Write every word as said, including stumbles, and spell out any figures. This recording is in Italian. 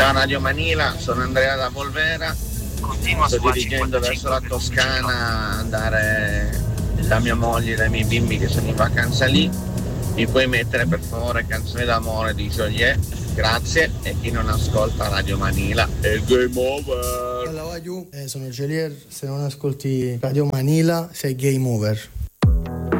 Ciao Radio Manila, sono Andrea da Volvera. Sto dirigendo verso la Toscana, andare da mia moglie e dai miei bimbi che sono in vacanza lì. Mi puoi mettere per favore Canzone d'amore di Joliet? Grazie. E chi non ascolta Radio Manila è game over. Ciao, eh, sono Joliet, se non ascolti Radio Manila sei game over.